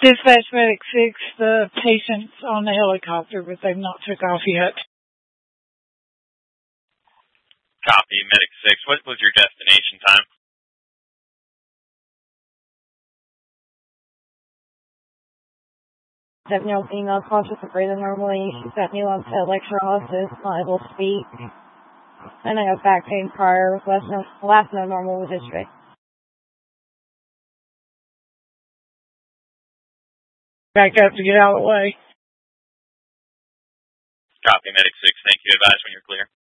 Dispatch Medic 6, the patient's on the helicopter, but they've not took off yet. Copy, Medic 6. What was your destination time? Stephanie being unconscious and breathing normally. She sent me on to electrolysis, not able to speak. And I have back pain prior with last known normal history. Back up to get out of the way. Copy, Medic 6. Thank you. Advise when you're clear.